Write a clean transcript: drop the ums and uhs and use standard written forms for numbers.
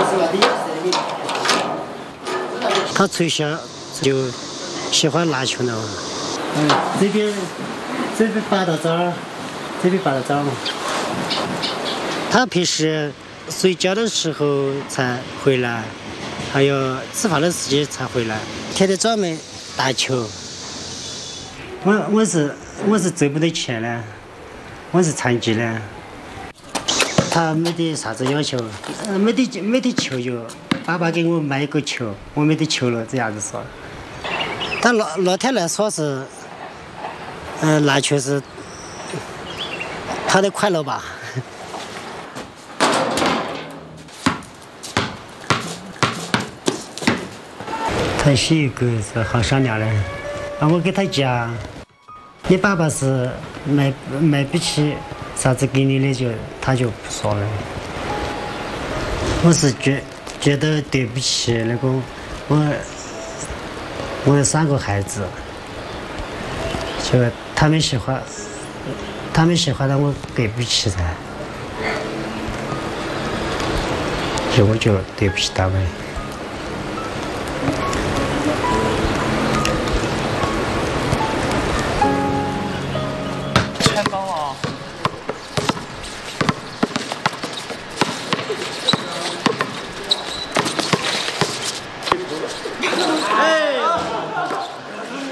他从小就喜欢篮球了。这边拔到这儿，这边拔到这儿嘛。他平时睡觉的时候才回来，还有吃饭的时间才回来，天天专门打球。我是挣不得钱的，我是残疾的。他没得啥子要求，没得球友，爸爸给我买一个球，我没得球了，这样子说。但那天来说是，篮球是他的快乐吧。他是一个是好善良的，我给他讲，你爸爸是买不起啥子给你的他就不说了。我是觉得对不起那个我有3个孩子，就他们喜欢的我给不起噻，所以我就对不起他们。